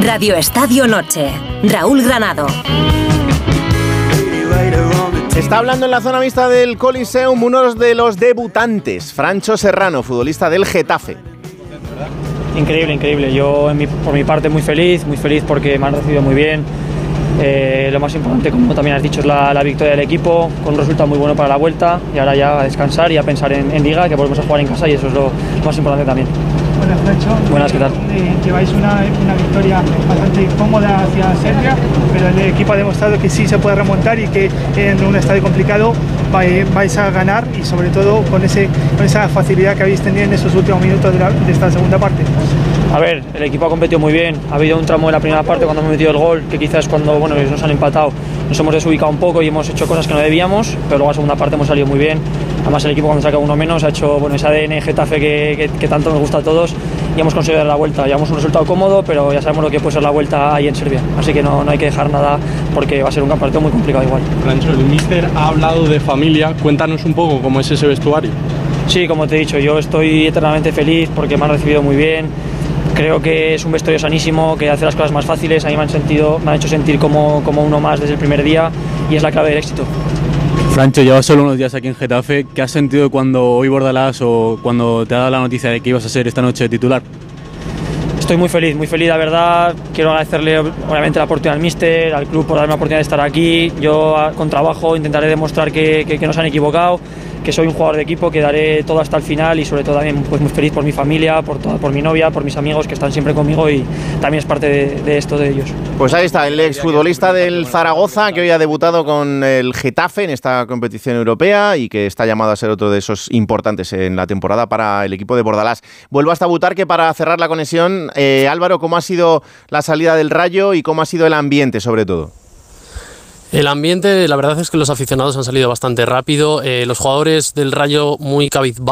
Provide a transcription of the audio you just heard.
Radio Estadio Noche. Raúl Granado. Está hablando en la zona mixta del Coliseum uno de los debutantes, Francho Serrano, futbolista del Getafe. Increíble. Yo por mi parte muy feliz porque me han recibido muy bien. Lo más importante, como también has dicho, es la victoria del equipo, con un resultado muy bueno para la vuelta, y ahora ya a descansar y a pensar en Liga, que volvemos a jugar en casa, y eso es lo más importante también. Buenas, Francho. Buenas, ¿qué tal? Lleváis una victoria bastante cómoda hacia Serbia, pero el equipo ha demostrado que sí se puede remontar y que en un estadio complicado vais a ganar, y sobre todo con esa facilidad que habéis tenido en esos últimos minutos de esta segunda parte. A ver, el equipo ha competido muy bien. Ha habido un tramo de la primera parte cuando hemos metido el gol, que quizás cuando nos han empatado nos hemos desubicado un poco y hemos hecho cosas que no debíamos, pero luego en la segunda parte hemos salido muy bien. Además el equipo, cuando saca uno menos, ha hecho ese ADN Getafe que tanto nos gusta a todos, y hemos conseguido dar la vuelta. Llevamos un resultado cómodo, pero ya sabemos lo que puede ser la vuelta ahí en Serbia, así que no hay que dejar nada, porque va a ser un partido muy complicado igual. Francho, el míster ha hablado de familia. Cuéntanos un poco cómo es ese vestuario. Sí, como te he dicho, yo estoy eternamente feliz porque me han recibido muy bien. Creo que es un vestuario sanísimo, que hace las cosas más fáciles. A mí me han hecho sentir como uno más desde el primer día, y es la clave del éxito. Francho, llevas solo unos días aquí en Getafe. ¿Qué has sentido cuando hoy Bordalás, o cuando te ha dado la noticia de que ibas a ser esta noche titular? Estoy muy feliz, la verdad. Quiero agradecerle obviamente la oportunidad al míster, al club, por darme la oportunidad de estar aquí. Yo con trabajo intentaré demostrar que no se han equivocado, que soy un jugador de equipo, que daré todo hasta el final, y sobre todo también pues muy feliz por mi familia, por mi novia, por mis amigos que están siempre conmigo, y también es parte de esto de ellos. Pues ahí está el exfutbolista del Zaragoza, que hoy ha debutado con el Getafe en esta competición europea y que está llamado a ser otro de esos importantes en la temporada para el equipo de Bordalás. Vuelvo hasta Butarque para cerrar la conexión. Álvaro, ¿cómo ha sido la salida del Rayo y cómo ha sido el ambiente, sobre todo? El ambiente, la verdad es que los aficionados han salido bastante rápido, los jugadores del Rayo muy cabizbajos.